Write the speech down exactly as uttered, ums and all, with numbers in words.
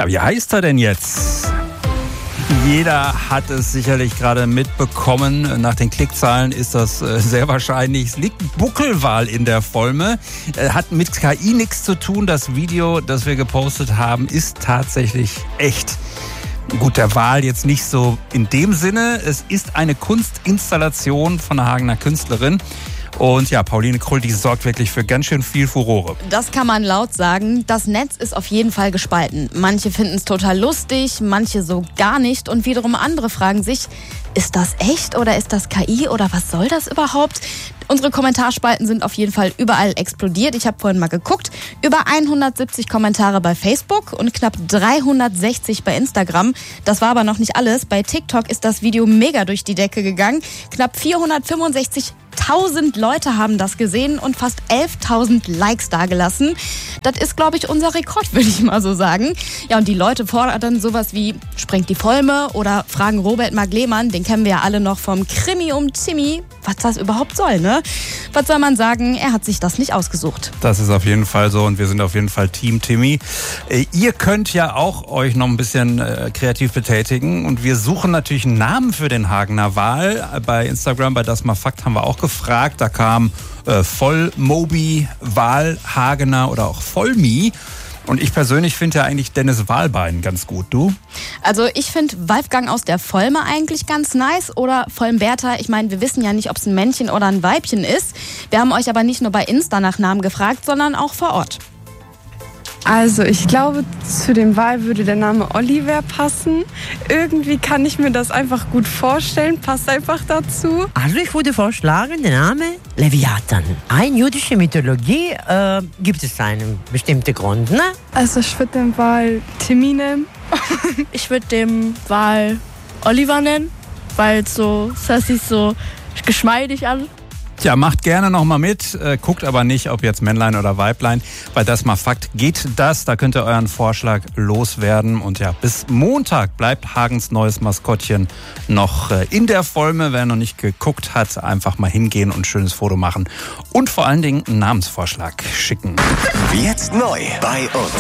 Ja, wie heißt er denn jetzt? Jeder hat es sicherlich gerade mitbekommen. Nach den Klickzahlen ist das sehr wahrscheinlich. Es liegt ein Buckelwal in der Volme. Hat mit K I nichts zu tun. Das Video, das wir gepostet haben, ist tatsächlich echt. Gut, der Wal jetzt nicht so in dem Sinne. Es ist eine Kunstinstallation von einer Hagener Künstlerin. Und ja, Pauline Krull, die sorgt wirklich für ganz schön viel Furore. Das kann man laut sagen. Das Netz ist auf jeden Fall gespalten. Manche finden es total lustig, manche so gar nicht. Und wiederum andere fragen sich, ist das echt oder ist das K I oder was soll das überhaupt? Unsere Kommentarspalten sind auf jeden Fall überall explodiert. Ich habe vorhin mal geguckt. Über hundertsiebzig Kommentare bei Facebook und knapp dreihundertsechzig bei Instagram. Das war aber noch nicht alles. Bei TikTok ist das Video mega durch die Decke gegangen. Knapp vierhundertfünfundsechzigtausend Leute haben das gesehen und fast elftausend Likes dagelassen. Das ist, glaube ich, unser Rekord, würde ich mal so sagen. Ja, und die Leute fordern sowas wie sprengt die Volme oder fragen Robert Mark Lehmann, den kennen wir ja alle noch vom Krimi um Timmy, was das überhaupt soll, ne? Was soll man sagen? Er hat sich das nicht ausgesucht. Das ist auf jeden Fall so und wir sind auf jeden Fall Team Timmy. Ihr könnt ja auch euch noch ein bisschen äh, kreativ betätigen und wir suchen natürlich einen Namen für den Hagener Wal. Bei Instagram, bei Das mal Fakt, haben wir auch gefragt. Da kam äh, Vollmobi, Wal, Hagener oder auch Vollmi. Und ich persönlich finde ja eigentlich Dennis Walbein ganz gut. Du? Also ich finde Wolfgang aus der Volme eigentlich ganz nice oder Volmberta. Ich meine, wir wissen ja nicht, ob es ein Männchen oder ein Weibchen ist. Wir haben euch aber nicht nur bei Insta nach Namen gefragt, sondern auch vor Ort. Also ich glaube, zu dem Wal würde der Name Oliver passen. Irgendwie kann ich mir das einfach gut vorstellen, passt einfach dazu. Also ich würde vorschlagen, der Name Leviathan. In jüdischer Mythologie äh, gibt es einen bestimmten Grund, ne? Also ich würde den Wal Timmy nennen. Ich würde den Wal Oliver nennen, weil so, das hört sich so geschmeidig an. Tja, macht gerne noch mal mit, äh, guckt aber nicht, ob jetzt Männlein oder Weiblein. Bei Das mal Fakt geht das, da könnt ihr euren Vorschlag loswerden. Und ja, bis Montag bleibt Hagens neues Maskottchen noch äh, in der Volme. Wer noch nicht geguckt hat, einfach mal hingehen und ein schönes Foto machen. Und vor allen Dingen einen Namensvorschlag schicken. Jetzt neu bei uns.